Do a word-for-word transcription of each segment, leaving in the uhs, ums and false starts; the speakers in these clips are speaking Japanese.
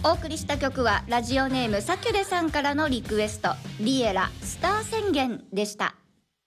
お送りした曲はラジオネームサキュレさんからのリクエスト、リエラスター宣言でした。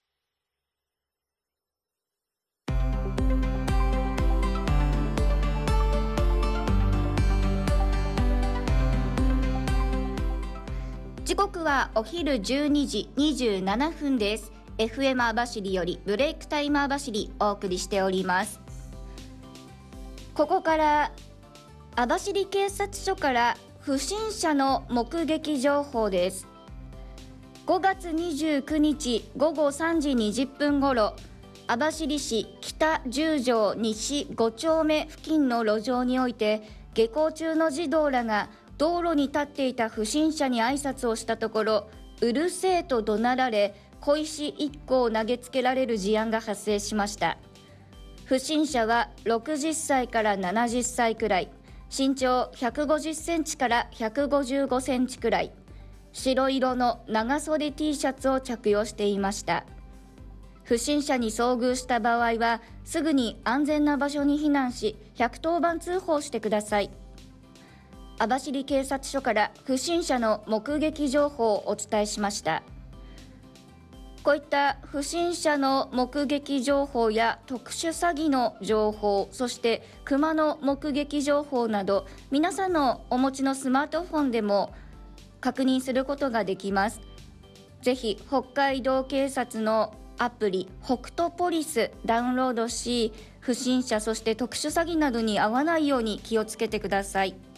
時刻はお昼じゅうにじにじゅうななふんです。 エフエム 網走よりブレイクタイム網走お送りしております。ここから網走警察署から不審者の目撃情報です。ごがつにじゅうくにちごごさんじにじゅっぷんごろ、網走市北十条西ごちょうめ付近の路上において、下校中の児童らが道路に立っていた不審者に挨拶をしたところ、うるせえと怒鳴られ、小石いっこを投げつけられる事案が発生しました。不審者はろくじゅっさいからななじゅっさいくらい、身長ひゃくごじゅっセンチからひゃくごじゅうごセンチくらい、白色の長袖 T シャツを着用していました。不審者に遭遇した場合は、すぐに安全な場所に避難し、ひゃくとおばん通報してください。網走警察署から不審者の目撃情報をお伝えしました。こういった不審者の目撃情報や特殊詐欺の情報、そしてクマの目撃情報など、皆さんのお持ちのスマートフォンでも確認することができます。ぜひ北海道警察のアプリ北斗ポリスダウンロードし、不審者そして特殊詐欺などに遭わないように気をつけてください。